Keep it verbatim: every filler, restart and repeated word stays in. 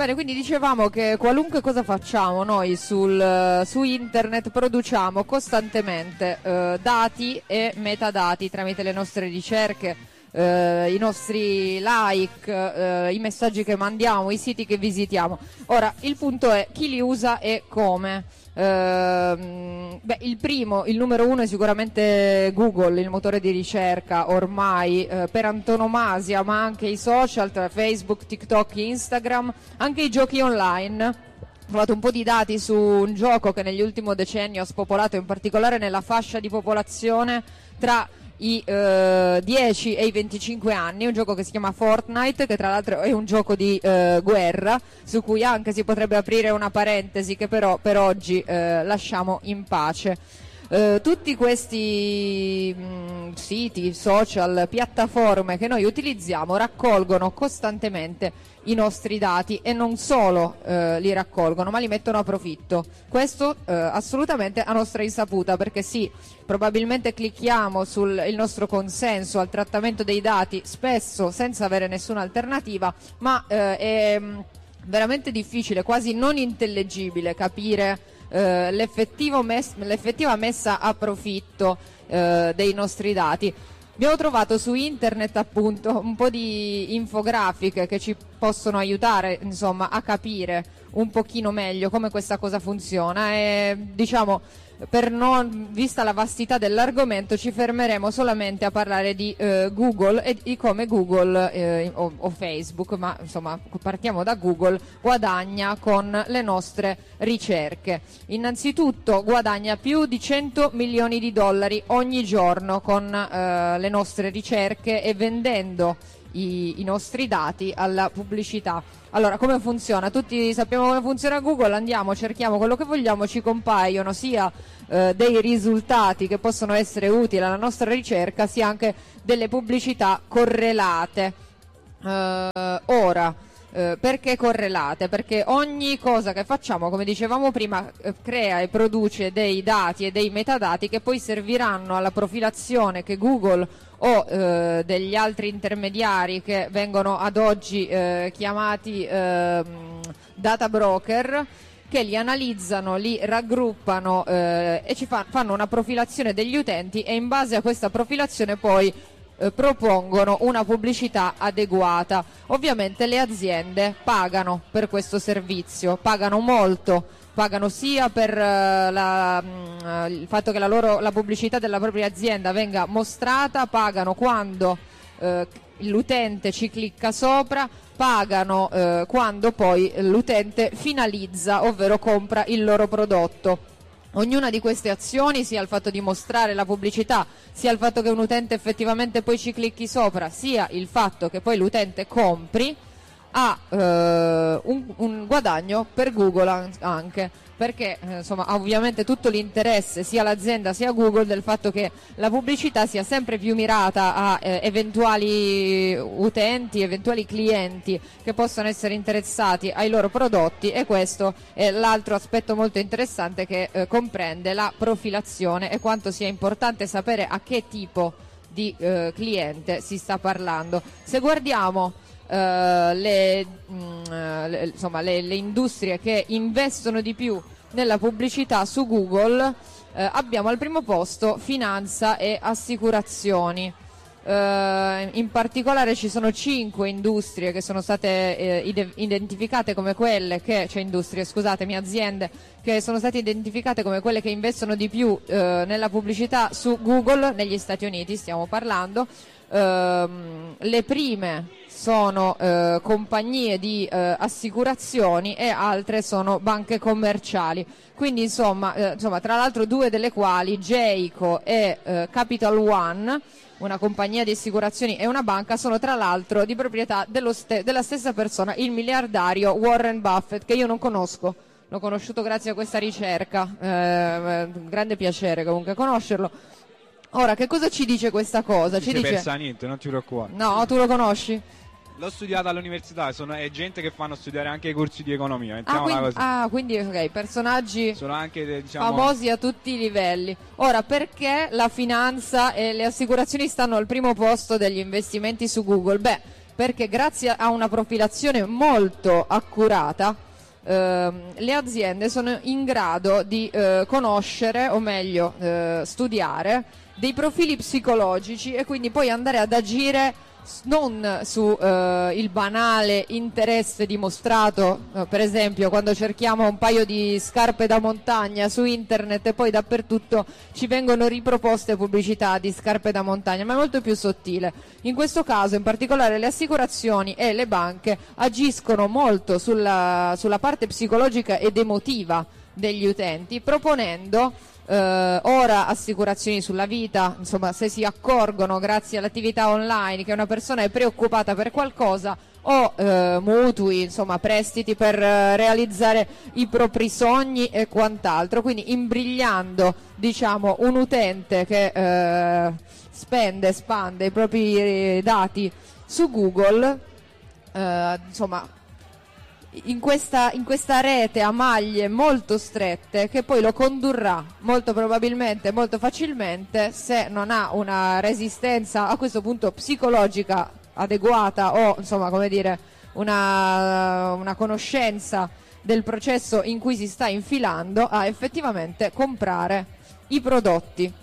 Bene, quindi dicevamo che qualunque cosa facciamo noi sul, su internet produciamo costantemente eh, dati e metadati tramite le nostre ricerche, eh, i nostri like, eh, i messaggi che mandiamo, i siti che visitiamo. Ora, il punto è chi li usa e come. Uh, beh, il primo, il numero uno è sicuramente Google, il motore di ricerca ormai uh, per antonomasia, ma anche i social tra Facebook, TikTok, Instagram, anche i giochi online. Ho trovato un po' di dati su un gioco che negli ultimi decenni ha spopolato, in particolare nella fascia di popolazione tra i uh, dieci e i venticinque anni, un gioco che si chiama Fortnite, che tra l'altro è un gioco di uh, guerra, su cui anche si potrebbe aprire una parentesi che però per oggi uh, lasciamo in pace. Uh, tutti questi mh, siti, social, piattaforme che noi utilizziamo raccolgono costantemente i nostri dati e non solo uh, li raccolgono ma li mettono a profitto. Questo uh, assolutamente a nostra insaputa, perché sì, probabilmente clicchiamo sul il nostro consenso al trattamento dei dati spesso senza avere nessuna alternativa, ma uh, è mh, veramente difficile, quasi non intellegibile capire Uh, l'effettivo mes- l'effettiva messa a profitto uh, dei nostri dati. Abbiamo trovato su internet appunto un po' di infografiche che ci possono aiutare insomma a capire un pochino meglio come questa cosa funziona e diciamo per non, vista la vastità dell'argomento, ci fermeremo solamente a parlare di eh, Google e di come Google eh, o, o Facebook, ma insomma partiamo da Google, guadagna con le nostre ricerche. Innanzitutto guadagna più di cento milioni di dollari ogni giorno con eh, le nostre ricerche e vendendo I, i nostri dati alla pubblicità. Allora, come funziona? Tutti sappiamo come funziona Google, andiamo, cerchiamo quello che vogliamo, ci compaiono sia eh, dei risultati che possono essere utili alla nostra ricerca, sia anche delle pubblicità correlate. Eh, ora, eh, perché correlate? Perché ogni cosa che facciamo, come dicevamo prima, eh, crea e produce dei dati e dei metadati che poi serviranno alla profilazione che Google o eh, degli altri intermediari che vengono ad oggi eh, chiamati eh, data broker, che li analizzano, li raggruppano eh, e ci fa- fanno una profilazione degli utenti e in base a questa profilazione poi eh, propongono una pubblicità adeguata. Ovviamente le aziende pagano per questo servizio, pagano molto. Pagano sia per uh, la, uh, il fatto che la, loro, la pubblicità della propria azienda venga mostrata, pagano quando uh, l'utente ci clicca sopra, pagano uh, quando poi l'utente finalizza, ovvero compra il loro prodotto. Ognuna di queste azioni, sia il fatto di mostrare la pubblicità, sia il fatto che un utente effettivamente poi ci clicchi sopra, sia il fatto che poi l'utente compri, ha eh, un, un guadagno per Google anche, perché eh, insomma ha ovviamente tutto l'interesse sia l'azienda sia Google del fatto che la pubblicità sia sempre più mirata a eh, eventuali utenti, eventuali clienti che possano essere interessati ai loro prodotti, e questo è l'altro aspetto molto interessante che eh, comprende la profilazione e quanto sia importante sapere a che tipo di eh, cliente si sta parlando. Se guardiamo Uh, le, mh, le, insomma, le, le industrie che investono di più nella pubblicità su Google, uh, abbiamo al primo posto finanza e assicurazioni. Uh, in particolare ci sono cinque industrie che sono state eh, ide- identificate come quelle che, cioè industrie, scusatemi, aziende che sono state identificate come quelle che investono di più uh, nella pubblicità su Google negli Stati Uniti, stiamo parlando. Uh, le prime sono eh, compagnie di eh, assicurazioni e altre sono banche commerciali, quindi insomma, eh, insomma tra l'altro due delle quali, Geico e eh, Capital One, una compagnia di assicurazioni e una banca, sono tra l'altro di proprietà dello ste- della stessa persona, il miliardario Warren Buffett, che io non conosco, l'ho conosciuto grazie a questa ricerca, eh, grande piacere comunque conoscerlo. Ora, che cosa ci dice questa cosa? Non ci si dice... pensa niente, non ti preoccupare. No, tu lo conosci? L'ho studiato all'università, sono, è gente che fanno studiare anche i corsi di economia. Ah quindi, così. ah, quindi ok, personaggi sono anche, diciamo, famosi a tutti i livelli. Ora, perché la finanza e le assicurazioni stanno al primo posto degli investimenti su Google? Beh, perché grazie a una profilazione molto accurata eh, le aziende sono in grado di eh, conoscere, o meglio eh, studiare, dei profili psicologici e quindi poi andare ad agire non su eh, il banale interesse dimostrato, eh, per esempio quando cerchiamo un paio di scarpe da montagna su internet e poi dappertutto ci vengono riproposte pubblicità di scarpe da montagna, ma è molto più sottile. In questo caso in particolare le assicurazioni e le banche agiscono molto sulla, sulla parte psicologica ed emotiva degli utenti, proponendo Uh, ora assicurazioni sulla vita, insomma, se si accorgono grazie all'attività online che una persona è preoccupata per qualcosa, o uh, mutui, insomma prestiti per uh, realizzare i propri sogni e quant'altro, quindi imbrigliando, diciamo, un utente che uh, spende, spande i propri dati su Google, uh, insomma In questa, in questa rete a maglie molto strette, che poi lo condurrà molto probabilmente, molto facilmente, se non ha una resistenza a questo punto psicologica adeguata o insomma, come dire, una, una conoscenza del processo in cui si sta infilando, a effettivamente comprare i prodotti.